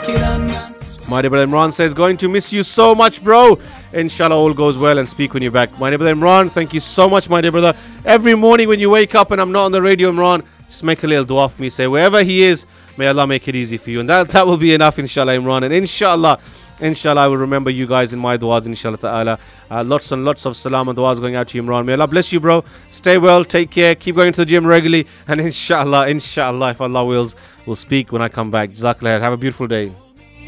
My dear brother Imran says, going to miss you so much, bro. Inshallah, all goes well and speak when you're back. My dear brother Imran, thank you so much, my dear brother. Every morning when you wake up and I'm not on the radio, Imran, just make a little dua for me. Say, wherever he is, may Allah make it easy for you. And that will be enough, inshallah, Imran. And inshallah, I will remember you guys in my duas, inshallah ta'ala. Lots and lots of salam and duas going out to you, Imran. May Allah bless you, bro. Stay well, take care, keep going to the gym regularly. And inshallah, if Allah wills, we'll speak when I come back. Jazakallah khair. Have a beautiful day.